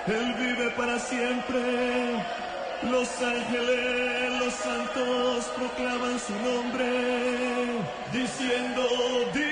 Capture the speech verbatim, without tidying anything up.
Él vive para siempre. Los ángeles, los santos proclaman su nombre, diciendo,